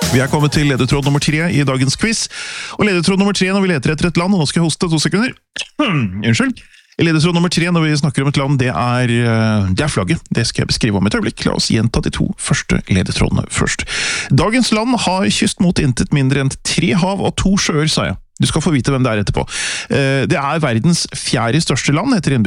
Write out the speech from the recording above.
Vi er kommet til ledetråd nummer 3 i dagens quiz. Og ledetråd nummer 3 når vi leter etter et land, og nå skal jeg hoste 2 sekunder. Unnskyld. Ledetråd nummer 3 når vi snakker om et land, det er flagget. Det skal jeg beskrive om et øyeblikk. La oss gjenta de 2 første ledetrådene først. Dagens land har kyst mot intet mindre enn 3 hav og 2 sjøer, sa jeg. Du skal få vite hvem det er etterpå. Det er verdens 4. største land etter innbyggere.